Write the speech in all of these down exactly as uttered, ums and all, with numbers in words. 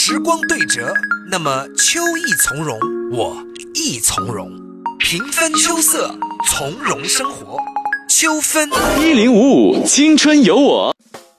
时光对折，那么秋意从容，我亦从容。平分秋色，从容生活。秋分一零五五青春有我。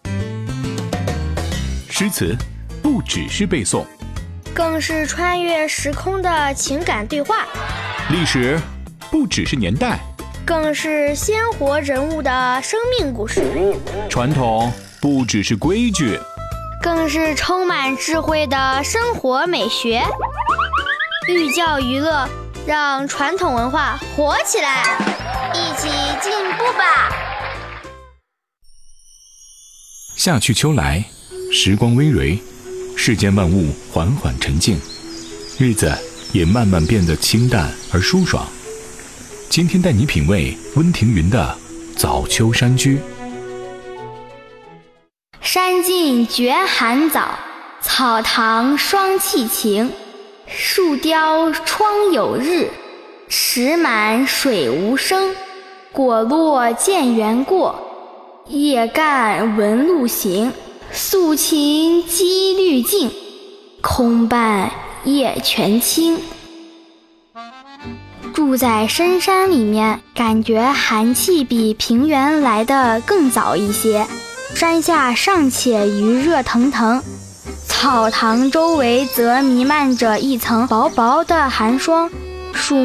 诗词不只是背诵， 更是穿越时空的情感对话。 历史不只是年代， 更是鲜活人物的生命故事。 传统不只是规矩， 更是充满智慧的生活美学。寓教于乐，让传统文化活起来，一起进步吧。 夏去秋来，时光微蕤，世间万物缓缓沉静，日子也慢慢变得清淡而舒爽。今天带你品味温庭筠的《早秋山居》。 山尽觉寒早，草堂霜气晴。树雕窗有日，石满水无声。果落见猿过，叶干闻鹿行。素琴积绿净，空伴夜泉清。住在深山里面，感觉寒气比平原来的更早一些。山下尚且余热腾腾，草堂周围则弥漫着一层薄薄的寒霜，树